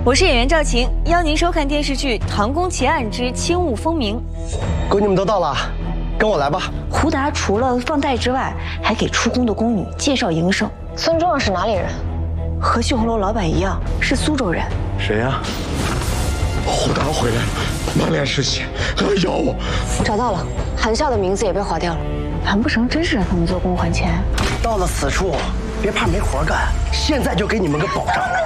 我是演员赵晴，邀您收看电视剧《唐宫奇案之轻雾风鸣》。 宫女们都到了，跟我来吧。 胡达除了放贷之外，还给出宫的宫女介绍营生。 孙壮是哪里人？ 和秀红楼老板一样，是苏州人。 谁呀？ 胡达回来了，满脸是血，咬我。 找到了，韩笑的名字也被划掉了。 难不成真是让他们做工还钱？ 到了此处，别怕没活干，现在就给你们个保障。